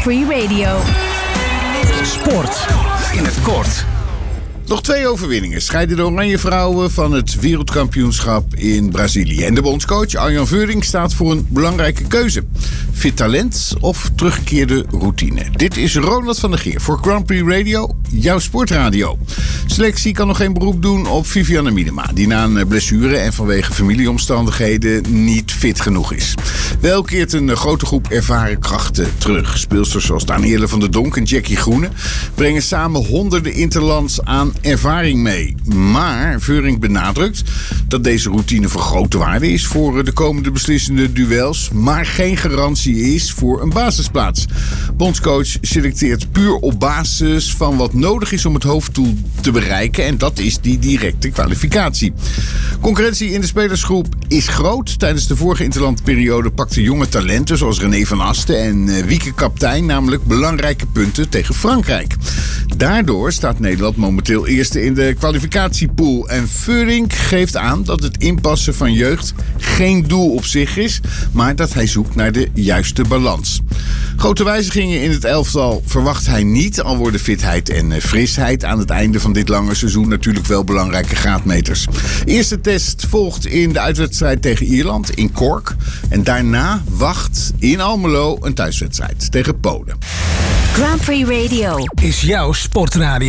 Free Radio. Sport in het kort. Nog 2 overwinningen scheiden de Oranje Vrouwen van het wereldkampioenschap in Brazilië. En de bondscoach Arjan Veurink staat voor een belangrijke keuze. Fit talent of teruggekeerde routine? Dit is Ronald van der Geer voor Grand Prix Radio, jouw sportradio. Selectie kan nog geen beroep doen op Vivianne Miedema, die na een blessure en vanwege familieomstandigheden niet fit genoeg is. Wel keert een grote groep ervaren krachten terug. Speelsters zoals Danielle van der Donk en Jackie Groene brengen samen honderden interlands aan ervaring mee. Maar Veurink benadrukt dat deze routine van grote waarde is voor de komende beslissende duels, maar geen garantie is voor een basisplaats. Bondscoach selecteert puur op basis van wat nodig is om het hoofddoel te bereiken, en dat is die directe kwalificatie. Concurrentie in de spelersgroep is groot. Tijdens de vorige interlandperiode pakten jonge talenten zoals René van Asten en Wieke Kaptein namelijk belangrijke punten tegen Frankrijk. Daardoor staat Nederland momenteel eerste in de kwalificatiepool. En Veurink geeft aan dat het inpassen van jeugd geen doel op zich is, maar dat hij zoekt naar de juiste balans. Grote wijzigingen in het elftal verwacht hij niet, al worden fitheid en frisheid aan het einde van dit lange seizoen natuurlijk wel belangrijke graadmeters. Eerste test volgt in de uitwedstrijd tegen Ierland in Cork. En daarna wacht in Almelo een thuiswedstrijd tegen Polen. Grand Prix Radio Is jouw sportradio.